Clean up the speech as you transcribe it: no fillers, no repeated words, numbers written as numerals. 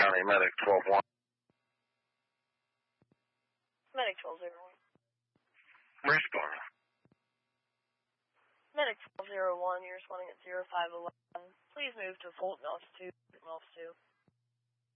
County, Medic 12-1. Medic 1201. Respond. Medic 1201, you're responding at 0511. Please move to Fulton Office 2.